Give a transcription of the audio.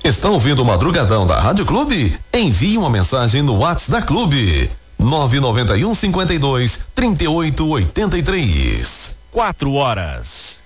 Está ouvindo o Madrugadão da Rádio Clube? Envie uma mensagem no WhatsApp da Clube. 991 52 38 83. 4 horas.